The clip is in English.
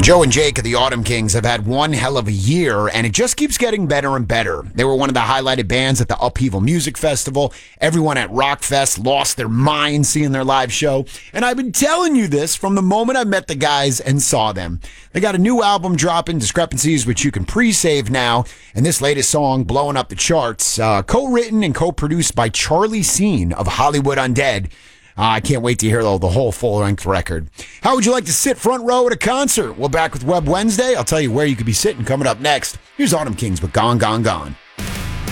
Joe and Jake of the Autumn Kings have had one hell of a year, and it just keeps getting better and better. They were one of the highlighted bands at the Upheaval Music Festival. Everyone at Rockfest lost their mind seeing their live show. And I've been telling you this from the moment I met the guys and saw them. They got a new album dropping, Discrepancies, which you can pre-save now. And this latest song, blowing up the charts, co-written and co-produced by Charlie Scene of Hollywood Undead. I can't wait to hear the whole full-length record. How would you like to sit front row at a concert? Well, back with Web Wednesday. I'll tell you where you could be sitting coming up next. Here's Autumn Kings with Gone, Gone, Gone.